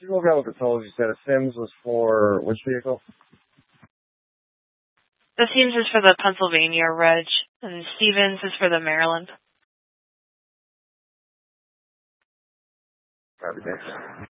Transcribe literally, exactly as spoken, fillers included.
You go grab what the totals you said. A Sims was for which vehicle? The Sims is for the Pennsylvania Reg, and Stevens is for the Maryland. Copy, thanks.